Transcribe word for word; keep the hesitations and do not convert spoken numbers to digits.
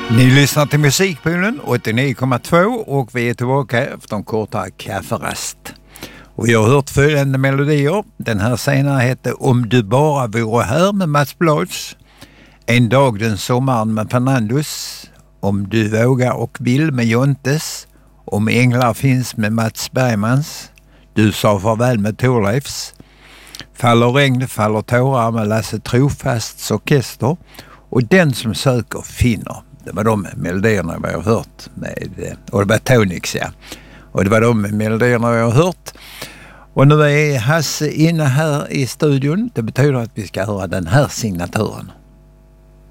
Ni lyssnar till Musikpoolen åttionio komma två och vi är tillbaka efter en kortare kafferast. Och vi har hört följande melodier. Den här senare hette Om du bara vore här med Mats Blads. En dag den sommaren med Fernandos. Om du vågar och vill med Jontes. Om änglar finns med Mats Bergmans. Du sa farväl med Thorleifs. Faller regn, faller tårar med Lasse Trofasts orkester. Och den som söker finner. Det var de melodierna vi har hört med, och det var Tonix, ja. Och det var de melodierna vi har hört. Och nu är Hasse inne här i studion. Det betyder att vi ska höra den här signaturen.